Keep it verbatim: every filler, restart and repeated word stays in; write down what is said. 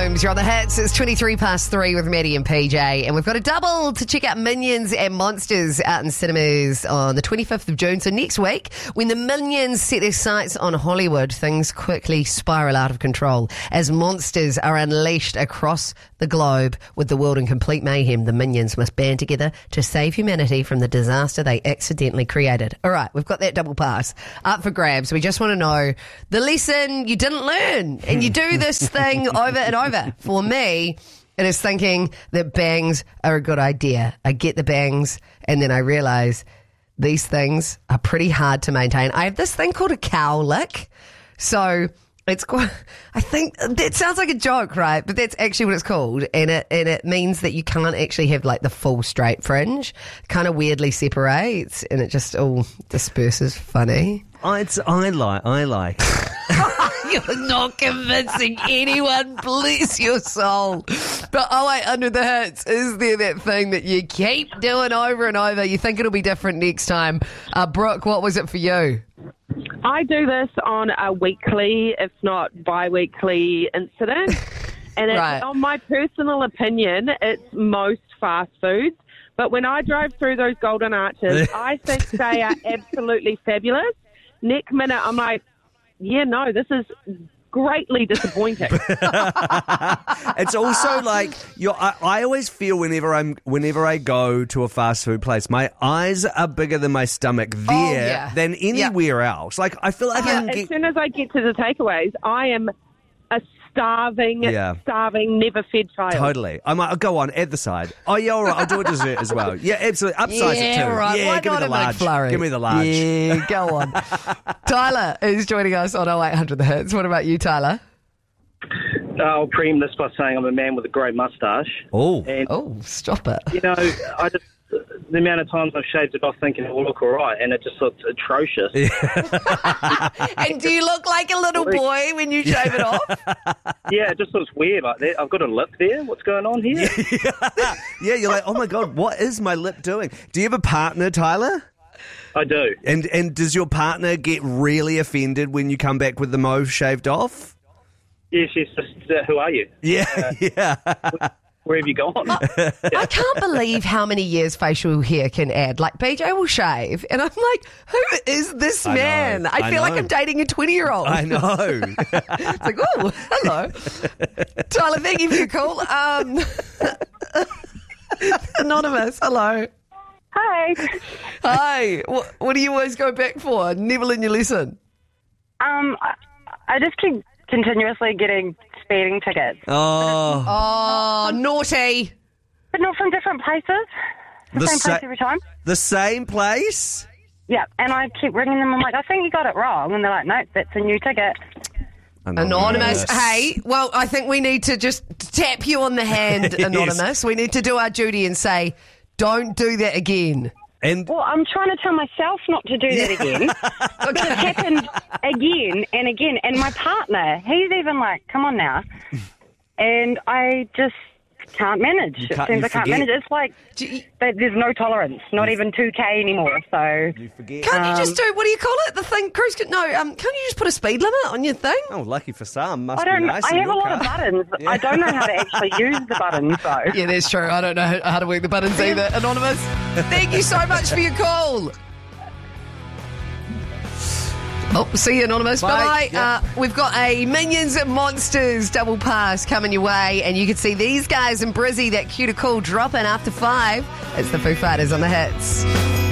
Grahams, you're on the hits. It's twenty-three past three with Maddie and P J. And we've got a double to check out Minions and Monsters out in cinemas on the twenty-fifth of June. So next week, when the Minions set their sights on Hollywood, things quickly spiral out of control as monsters are unleashed across the globe with the world in complete mayhem. The Minions must band together to save humanity from the disaster they accidentally created. All right, we've got that double pass up for grabs. We just want to know the lesson you didn't learn, and you do this thing over and over. For me, it is thinking that bangs are a good idea. I get the bangs, and then I realise these things are pretty hard to maintain. I have this thing called a cowlick. So it's quite, I think that sounds like a joke, right? But that's actually what it's called. And it and it means that you can't actually have like the full straight fringe. Kind of weirdly separates, and it just all disperses funny. I, it's, I like, I like. You're not convincing anyone, bless your soul. But oh wait, under the hits, is there that thing that you keep doing over and over? You think it'll be different next time. Uh, Brooke, what was it for you? I do this on a weekly, if not bi-weekly incident. And it's, Right. on my personal opinion, it's most fast foods. But when I drive through those Golden Arches, I think they are absolutely fabulous. Next minute, I'm like, yeah, no, this is greatly disappointing. It's also like you're, I, I always feel whenever I'm whenever I go to a fast food place, my eyes are bigger than my stomach there Oh, yeah. than anywhere else. Like I feel like I Yeah, can as get. soon as I get to the takeaways, I am a starving, Yeah. starving, never fed child. Totally. I might go on, add the side. Oh, yeah, all right, I'll do a dessert as well. Yeah, absolutely. Upsize it Yeah, too. right. Yeah, Why give me not the a large. McFlurry? Give me the large. Yeah, go on. Tyler is joining us on oh eight hundred The Hits. What about you, Tyler? I'll preem this by saying I'm a man with a great moustache. Oh. And, Oh, stop it. you know, I just, the amount of times I've shaved it off thinking it will look all right, and it just looks atrocious. And do you look like a little boy when you shave it off? Yeah, it just looks weird like that. I've got a lip there. What's going on here? Yeah, you're like, oh my God, what is my lip doing? Do you have a partner, Tyler? I do. And and does your partner get really offended when you come back with the mo shaved off? Yeah, she's just, uh, who are you? Yeah, yeah. Where have you gone? I can't believe how many years facial hair can add. Like, B J will shave, and I'm like, who is this I know, man? I, I feel like know. I'm dating a twenty-year-old. I know. It's like, oh, hello. Tyler, thank you for your call. Um, Anonymous, hello. Hi. Hi. What, what do you always go back for? Never learn your lesson. Um, I, I just keep continuously getting speeding tickets, Oh, Oh, naughty. but not from different places. The, The same sa- place every time. the same place? Yeah, and I keep ringing them. I'm like, I think you got it wrong, and they're like, nope, that's a new ticket. Anonymous. Hey, well, I think we need to just tap you on the hand, Yes. Anonymous. We need to do our duty and say, don't do that again. And Well, I'm trying to tell myself not to do that again. But it happened again and again. And my partner, he's even like, come on now. And I just can't manage. It can't- seems you I can't forget. manage. It's like Do you- that there's no tolerance, not even two K anymore. So you forget. Can't you Um, just do, what do you call it? The thing, cruise, con- no, um, can't you just put a speed limit on your thing? Oh, lucky for some. Must I don't. be nice I in have a your lot of car. buttons. I don't know how to actually use the buttons though. Yeah, that's true. I don't know how- how to work the buttons either. Anonymous, thank you so much for your call. Oh, see you, Anonymous. Bye. Bye-bye. Yeah. Uh, we've got a Minions and Monsters double pass coming your way, and you can see these guys in Brizzy, that cue to call, dropping after five. It's the Foo Fighters on the hits.